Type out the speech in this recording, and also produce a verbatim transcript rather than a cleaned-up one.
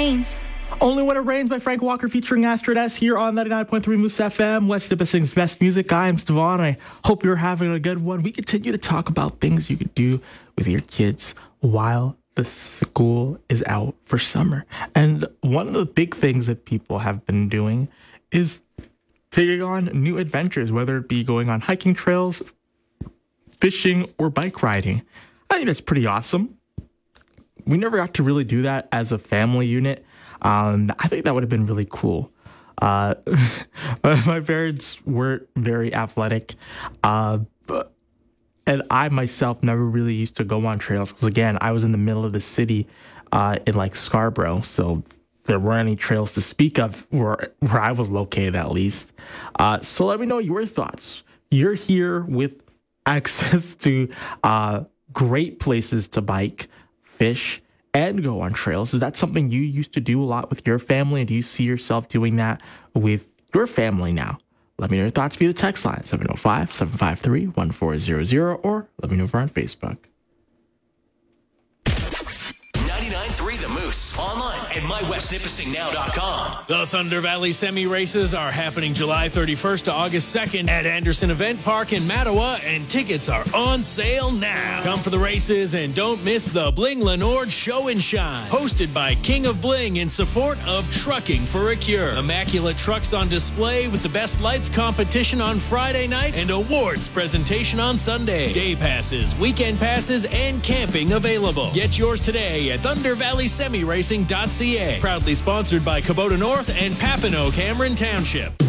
rains. Only When It Rains by Frank Walker featuring Astrid S here on ninety-nine point three Moose F M, West Nipissing's best music. I'm Stevan. I hope you're having a good one. We continue to talk about things you could do with your kids while the school is out for summer. And one of the big things that people have been doing is taking on new adventures, whether it be going on hiking trails, fishing, or bike riding. I think that's pretty awesome. We never got to really do that as a family unit. Um, I think that would have been really cool. Uh, my parents weren't very athletic, uh, but, and I myself never really used to go on trails because, again, I was in the middle of the city uh, in like Scarborough, so there weren't any trails to speak of where, where I was located, at least. Uh, so let me know your thoughts. You're here with access to uh, great places to bike, fish, and go on trails. Is that something you used to do a lot with your family? And do you see yourself doing that with your family now? Let me know your thoughts via the text line, seven oh five, seven five three, one four zero zero, or let me know over on Facebook. ninety-nine point three The Moose. Online at my west nipissing now dot com. The Thunder Valley Semi Races are happening July thirty-first to August second at Anderson Event Park in Mattawa, and tickets are on sale now. Come for the races and don't miss the Bling Lenord Show and Shine, hosted by King of Bling in support of Trucking for a Cure. Immaculate trucks on display with the best lights competition on Friday night and awards presentation on Sunday. Day passes, weekend passes, and camping available. Get yours today at thunder valley semi racing dot c a. Proudly sponsored by Kubota North and Papineau Cameron Township.